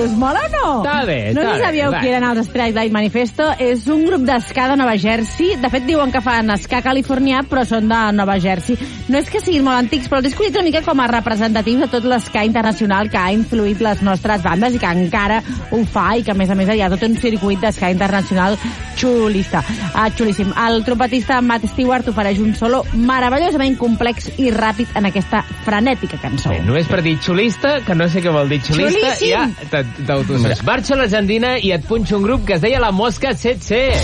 Us mola o no? Està bé, No sé si sabíeu qui eren els Strike Light Manifesto. És un grup d'esca de Nova Jersey. De fet, diuen que fan esca californià, però són de Nova Jersey. No és que siguin molt antics, però els he escollit una mica com a representatius de tot l'esca internacional que ha influït les nostres bandes i que encara ho fa, i que a més hi ha tot un circuit d'esca internacional xulíssim. El trompetista Matt Stewart ofereix un solo meravellosament complex i ràpid en aquesta frenètica cançó. Bé, només per dir xulista, que no sé què vol dir xulista, ja t'autosaps. Marxo a l'Argentina i et punxo un grup que es deia La Mosca CC.